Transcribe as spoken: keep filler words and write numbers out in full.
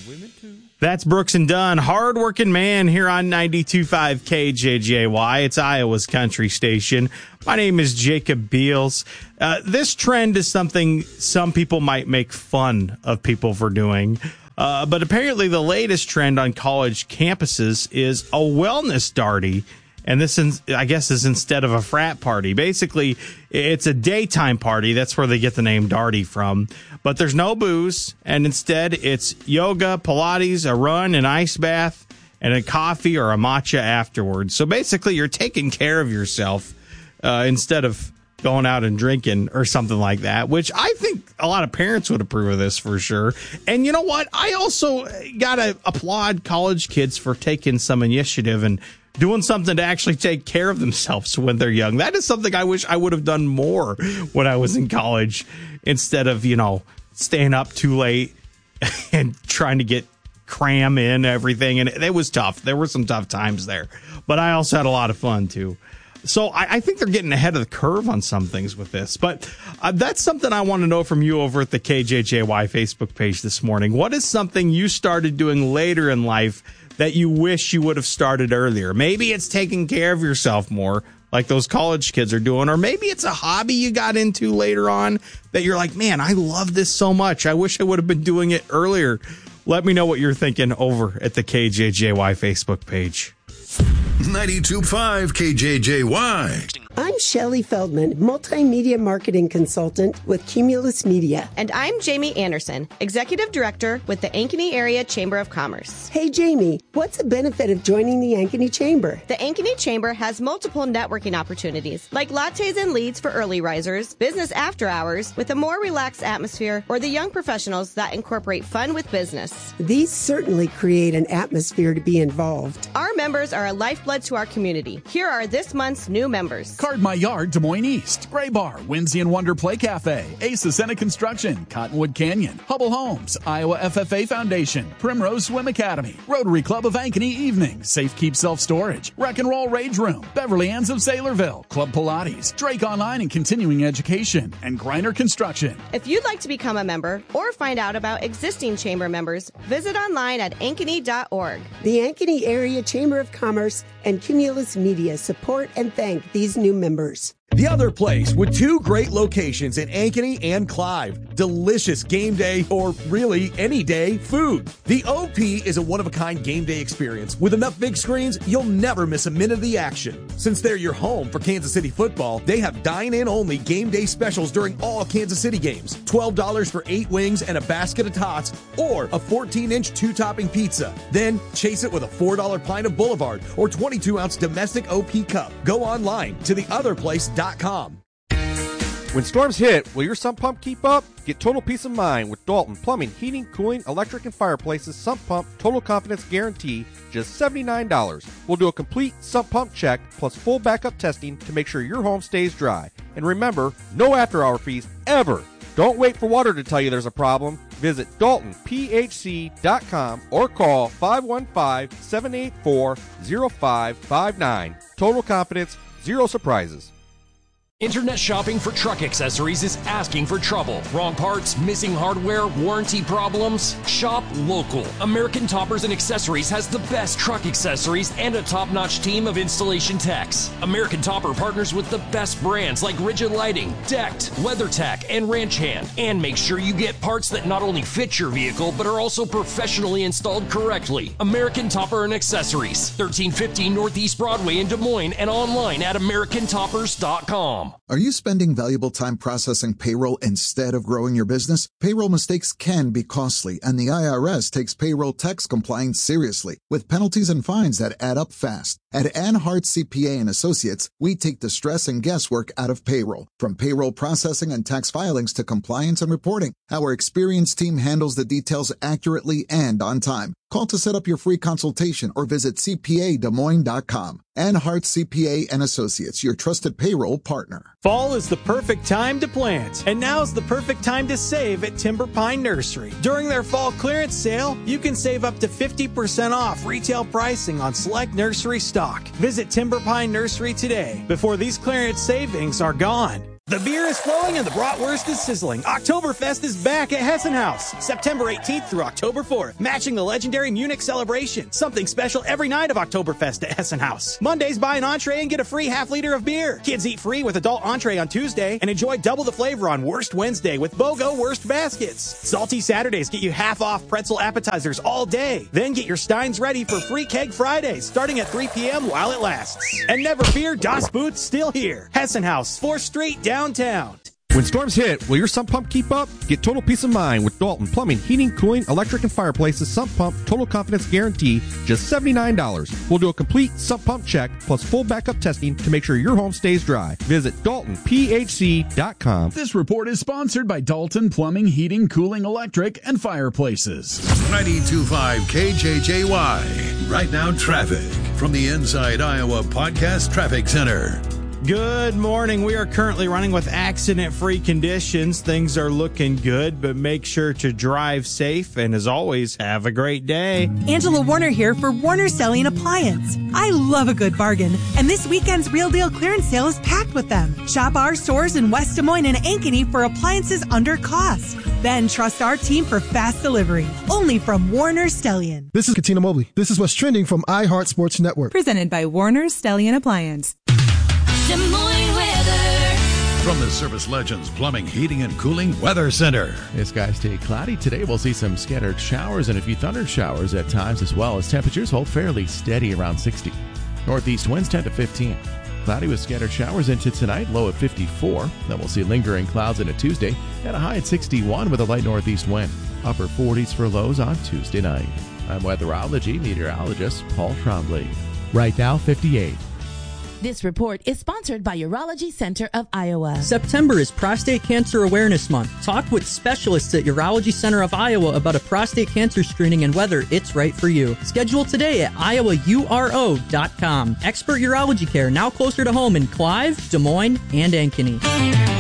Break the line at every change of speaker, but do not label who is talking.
women too.
That's Brooks and Dunn, hard-working man here on ninety-two point five K J J Y. It's Iowa's country station. My name is Jacob Beals. Uh, this trend is something some people might make fun of people for doing. Uh, but apparently the latest trend on college campuses is a wellness darty. And this, is, I guess, is instead of a frat party. Basically, it's a daytime party. That's where they get the name Darty from. But there's no booze, and instead it's yoga, Pilates, a run, an ice bath, and a coffee or a matcha afterwards. So basically, you're taking care of yourself uh, instead of going out and drinking or something like that, which I think a lot of parents would approve of this for sure. And you know what? I also got to applaud college kids for taking some initiative and doing something to actually take care of themselves when they're young. That is something I wish I would have done more when I was in college instead of, you know, staying up too late and trying to get cram in everything. And it was tough. There were some tough times there, but I also had a lot of fun too. So I, I think they're getting ahead of the curve on some things with this. But uh, that's something I want to know from you over at the K J J Y Facebook page this morning. What is something you started doing later in life that you wish you would have started earlier? Maybe it's taking care of yourself more, like those college kids are doing. Or maybe it's a hobby you got into later on that you're like, man, I love this so much. I wish I would have been doing it earlier. Let me know what you're thinking over at the K J J Y Facebook page.
ninety-two point five K J J Y.
I'm Shelley Feldman, multimedia marketing consultant with Cumulus Media.
And I'm Jamie Anderson, executive director with the Ankeny Area Chamber of Commerce.
Hey, Jamie, what's the benefit of joining the Ankeny Chamber?
The Ankeny Chamber has multiple networking opportunities, like lattes and leads for early risers, business after hours with a more relaxed atmosphere, or the young professionals that incorporate fun with business.
These certainly create an atmosphere to be involved.
Our members are a lifeblood to our community. Here are this month's new members.
Card My Yard, Des Moines East, Gray Bar, Whimsy and Wonder Play Cafe, Ace Ascena Construction, Cottonwood Canyon, Hubble Homes, Iowa F F A Foundation, Primrose Swim Academy, Rotary Club of Ankeny Evening, Safe Keep Self Storage, Wreck and Roll Rage Room, Beverly Ann's of Saylorville, Club Pilates, Drake Online and Continuing Education, and Griner Construction.
If you'd like to become a member or find out about existing chamber members, visit online at ankeny dot org.
The Ankeny Area Chamber of Commerce and Cumulus Media support and thank these new members.
The Other Place, with two great locations in Ankeny and Clive. Delicious game day, or really any day, food. The O P is a one-of-a-kind game day experience. With enough big screens, you'll never miss a minute of the action. Since they're your home for Kansas City football, they have dine-in only game day specials during all Kansas City games. twelve dollars for eight wings and a basket of tots, or a fourteen-inch two-topping pizza. Then chase it with a four dollar pint of Boulevard or twenty-two ounce domestic O P cup. Go online to the other place dot com.
When storms hit, will your sump pump keep up? Get total peace of mind with Dalton Plumbing, Heating, Cooling, Electric, and Fireplaces Sump Pump Total Confidence Guarantee, just seventy-nine dollars. We'll do a complete sump pump check plus full backup testing to make sure your home stays dry. And remember, no after-hour fees ever. Don't wait for water to tell you there's a problem. Visit Dalton P H C dot com or call five one five, seven eight four, zero five five nine. Total confidence, zero surprises.
Internet shopping for truck accessories is asking for trouble. Wrong parts, missing hardware, warranty problems? Shop local. American Toppers and Accessories has the best truck accessories and a top-notch team of installation techs. American Topper partners with the best brands like Rigid Lighting, Decked, WeatherTech, and Ranch Hand. And make sure you get parts that not only fit your vehicle, but are also professionally installed correctly. American Topper and Accessories, thirteen fifty Northeast Broadway in Des Moines, and online at american toppers dot com.
Are you spending valuable time processing payroll instead of growing your business? Payroll mistakes can be costly, and the I R S takes payroll tax compliance seriously, with penalties and fines that add up fast. At Anhart C P A and Associates, we take the stress and guesswork out of payroll. From payroll processing and tax filings to compliance and reporting, our experienced team handles the details accurately and on time. Call to set up your free consultation or visit c p a des moines dot com. Anhart C P A and Associates, your trusted payroll partner.
Fall is the perfect time to plant, and now's the perfect time to save at Timber Pine Nursery. During their fall clearance sale, you can save up to fifty percent off retail pricing on select nursery stock. Visit Timber Pine Nursery today before these clearance savings are gone. The beer is flowing and the bratwurst is sizzling. Oktoberfest is back at Hessen House, September eighteenth through October fourth, matching the legendary Munich celebration. Something special every night of Oktoberfest at Hessen House. Mondays, buy an entree and get a free half liter of beer. Kids eat free with adult entree on Tuesday and enjoy double the flavor on Wurst Wednesday with BOGO Wurst baskets. Salty Saturdays get you half off pretzel appetizers all day. Then get your steins ready for free keg Fridays starting at three p.m. while it lasts. And never fear, Das Boot's still here. Hessen House, fourth Street, downtown.
When storms hit, will your sump pump keep up? Get total peace of mind with Dalton Plumbing, Heating, Cooling, Electric, and Fireplaces Sump Pump Total Confidence Guarantee, just seventy-nine dollars. We'll do a complete sump pump check plus full backup testing to make sure your home stays dry. Visit Dalton P H C dot com.
This report is sponsored by Dalton Plumbing, Heating, Cooling, Electric, and Fireplaces.
ninety-two point five K J J Y. Right now, traffic from the Inside Iowa Podcast Traffic Center.
Good morning. We are currently running with accident-free conditions. Things are looking good, but make sure to drive safe. And as always, have a great day.
Angela Warner here for Warner Selling Appliance. I love a good bargain, and this weekend's Real Deal clearance sale is packed with them. Shop our stores in West Des Moines and Ankeny for appliances under cost. Then trust our team for fast delivery. Only from Warner Stellian.
This is Katina Mobley. This is what's trending from iHeart Sports Network.
Presented by Warner Stellian Appliance.
Des Moines weather.
From the Service Legends Plumbing, Heating, and Cooling Weather Center.
The skies stay cloudy today. We'll see some scattered showers and a few thunder showers at times, as well as temperatures hold fairly steady around sixty. Northeast winds ten to fifteen. Cloudy with scattered showers into tonight, low at fifty-four. Then we'll see lingering clouds into Tuesday at a high at sixty-one with a light northeast wind. Upper forties for lows on Tuesday night. I'm weatherology meteorologist Paul Trombley. Right now, fifty-eight.
This report is sponsored by Urology Center of Iowa.
September is Prostate Cancer Awareness Month. Talk with specialists at Urology Center of Iowa about a prostate cancer screening and whether it's right for you. Schedule today at iowa u r o dot com. Expert urology care now closer to home in Clive, Des Moines, and Ankeny.